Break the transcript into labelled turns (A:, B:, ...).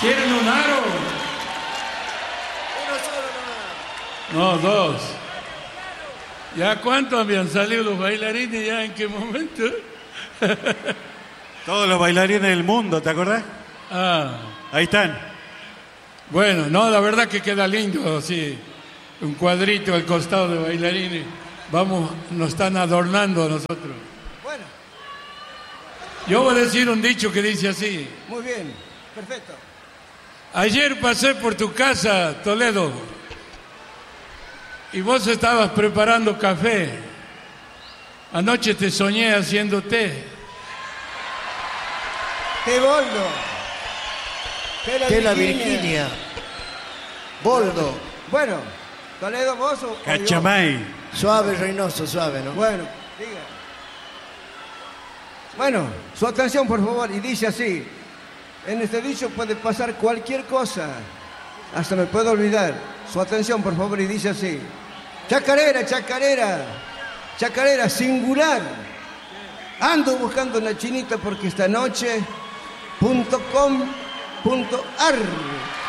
A: ¿Quieren un aro?
B: Uno solo nomás.
A: No, dos. ¿Ya cuántos habían salido los bailarines? ¿Ya en qué momento?
C: Todos los bailarines del mundo, ¿te acordás?
A: Ah,
C: Ahí están.
A: bueno, no, la verdad que queda lindo, sí. Un cuadrito al costado de bailarines. Vamos, nos están adornando a nosotros.
B: Bueno,
A: Yo voy a decir un dicho que dice así.
B: muy bien. Perfecto.
A: Ayer pasé por tu casa, Toledo, y vos estabas preparando café. Anoche te soñé haciendo té.
B: ¡Qué boldo!
D: Que la Virginia. Boldo.
B: Bueno, Toledo, vos o yo.
C: Cachamay.
D: Suave, Reynoso, suave, ¿no?
B: Bueno, diga. Bueno, su atención, por favor, y dice así. En este dicho puede pasar cualquier cosa. Hasta me puedo olvidar. Su atención, por favor, y dice así. Chacarera, chacarera. Chacarera, singular. Ando buscando una chinita porque esta noche .com.ar